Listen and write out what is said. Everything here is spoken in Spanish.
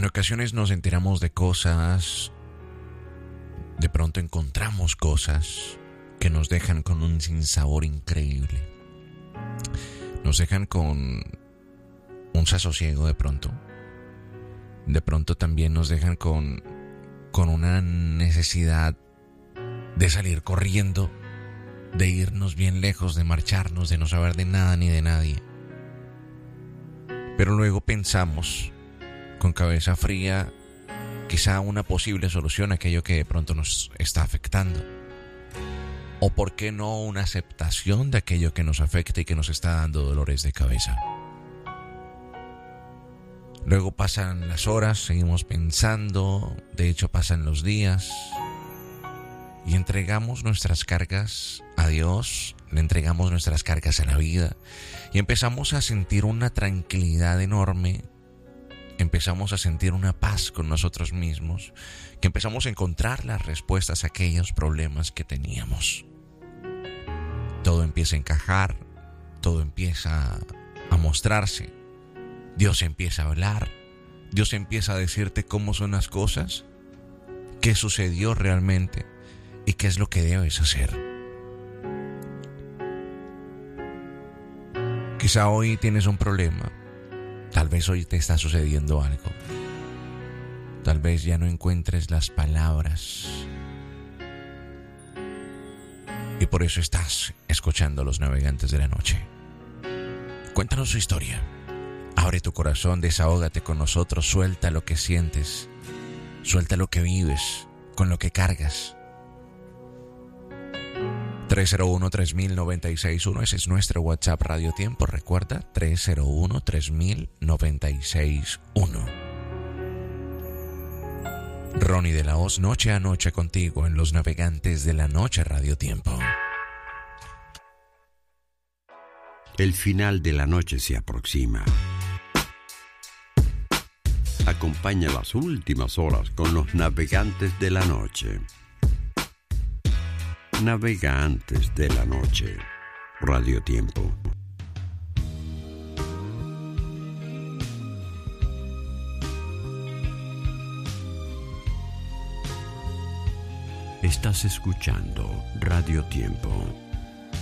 ocasiones nos enteramos de cosas, de pronto encontramos cosas que nos dejan con un sinsabor increíble. Nos dejan con un desasosiego de pronto. De pronto también nos dejan con una necesidad de salir corriendo, de irnos bien lejos, de marcharnos, de no saber de nada ni de nadie. Pero luego pensamos con cabeza fría quizá una posible solución a aquello que de pronto nos está afectando. O por qué no una aceptación de aquello que nos afecta y que nos está dando dolores de cabeza. Luego pasan las horas, seguimos pensando, de hecho pasan los días y entregamos nuestras cargas a Dios, le entregamos nuestras cargas a la vida y empezamos a sentir una tranquilidad enorme, empezamos a sentir una paz con nosotros mismos, que empezamos a encontrar las respuestas a aquellos problemas que teníamos. Todo empieza a encajar, todo empieza a mostrarse. Dios empieza a hablar, Dios empieza a decirte cómo son las cosas, qué sucedió realmente y qué es lo que debes hacer. Quizá hoy tienes un problema, tal vez hoy te está sucediendo algo, tal vez ya no encuentres las palabras y por eso estás escuchando Los Navegantes de la Noche. Cuéntanos su historia. Abre tu corazón, desahógate con nosotros, suelta lo que sientes, suelta lo que vives, con lo que cargas. 301-3000-961, ese es nuestro WhatsApp Radio Tiempo, recuerda, 301-3000-961. Ronnie de la Hoz, noche a noche contigo en Los Navegantes de la Noche Radio Tiempo. El final de la noche se aproxima. Acompaña las últimas horas con Los Navegantes de la Noche. Navegantes de la Noche, Radio Tiempo. Estás escuchando Radio Tiempo.